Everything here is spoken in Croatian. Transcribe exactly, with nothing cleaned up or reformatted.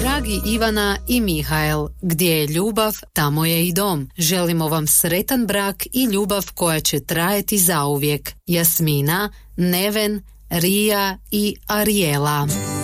Dragi Ivana i Mihael, gdje je ljubav, tamo je i dom. Želimo vam sretan brak i ljubav koja će trajati zauvijek. Jasmina, Neven, Rija i Arijela.